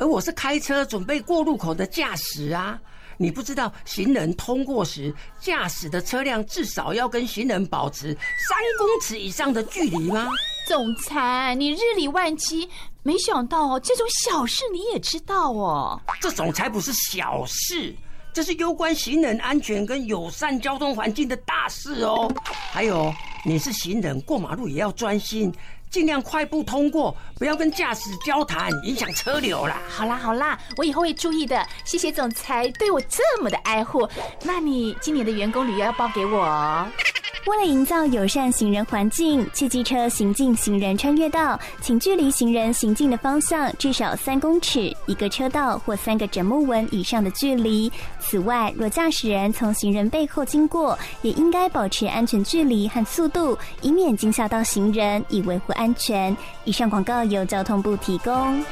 而我是开车准备过路口的驾驶啊。你不知道行人通过时，驾驶的车辆至少要跟行人保持3公尺以上的距离吗？ 总裁，你日理万机，没想到这种小事你也知道哦。 这种才不是小事，这是攸关行人安全跟友善交通环境的大事哦。还有，你是行人，过马路也要专心，尽量快步通过，不要跟驾驶交谈，影响车流啦。 好啦，我以后会注意的。谢谢总裁对我这么的爱护。那你今年的员工旅游要报给我。 为了营造友善行人环境，汽机车行进行人穿越道，请距离行人行进的方向至少3公尺，1个车道或3个枕木纹以上的距离。此外，若驾驶人从行人背后经过，也应该保持安全距离和速度，以免惊吓到行人，以维护安全。以上广告由交通部提供。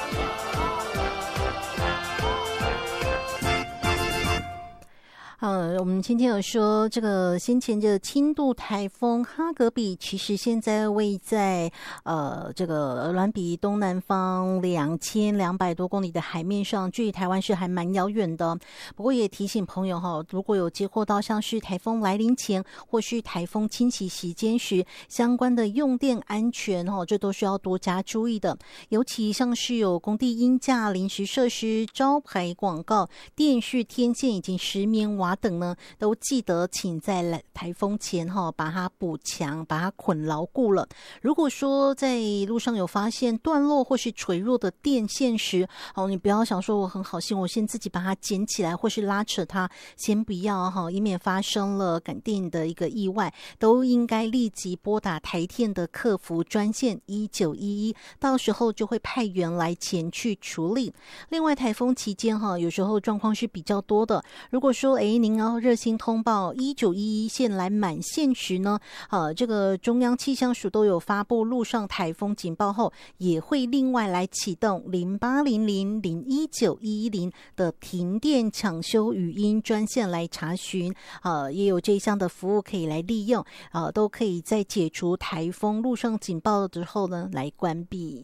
我们今天有说这个先前的轻度台风哈格比，其实现在位在这个銮比东南方2200多公里的海面上，距离台湾是还蛮遥远的。不过也提醒朋友哈，如果有接获到像是台风来临前或是台风侵袭期间时相关的用电安全这都需要多加注意的。尤其像是有工地鹰架、临时设施、招牌广告、电视天线以及石棉瓦等呢，都记得请在台风前把它补强，把它捆牢固了。如果说在路上有发现断落或是垂落的电线时，你不要想说我很好心，我先自己把它捡起来或是拉扯它，先不要以免发生了感电的一个意外，都应该立即拨打台电的客服专线1911，到时候就会派员来前去处理。另外台风期间有时候状况是比较多的，如果说您要热心通报1911线来满线时呢，这个中央气象署都有发布陆上台风警报后，也会另外来启动0800019110的停电抢修语音专线来查询，也有这一项的服务可以来利用，都可以在解除台风陆上警报之后呢来关闭。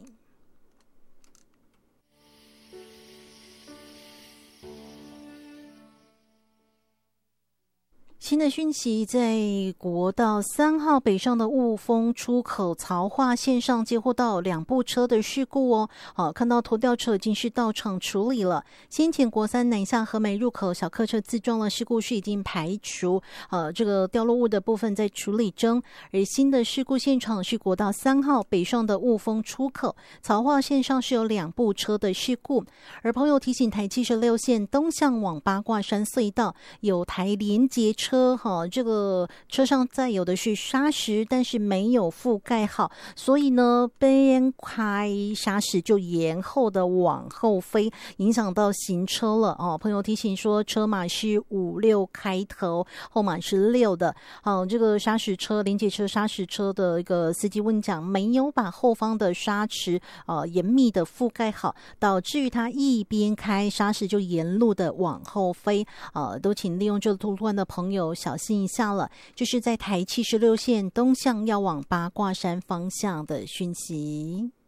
新的讯息，在国道3号北上的雾峰出口曹化线上接获到2部车的事故哦。看到头吊车已经是到场处理了。先前国3南下和美入口小客车自撞了事故是已经排除，这个掉落物的部分在处理中。而新的事故现场是国道3号北上的雾峰出口曹化线上是有2部车的事故。而朋友提醒，台76线东向往八卦山隧道有台连结车，这个车上载有的是砂石，但是没有覆盖好，所以呢边开砂石就延后的往后飞，影响到行车了朋友提醒说，车码是56开头，后码是6的。这个砂石车连结车砂石车的一个司机问讲，没有把后方的砂石严密的覆盖好，导致于他一边开砂石就沿路的往后飞。都请利用这路段的朋友小心一下了。就是在台76线东向要往八卦山方向的讯息。